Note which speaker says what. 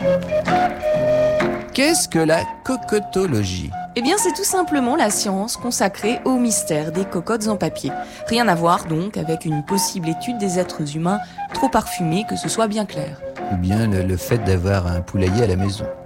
Speaker 1: Qu'est-ce que la cocotologie ?
Speaker 2: Eh bien, c'est tout simplement la science consacrée au mystère des cocottes en papier. Rien à voir donc avec une possible étude des êtres humains trop parfumés que ce soit bien clair.
Speaker 1: Ou bien le fait d'avoir un poulailler à la maison.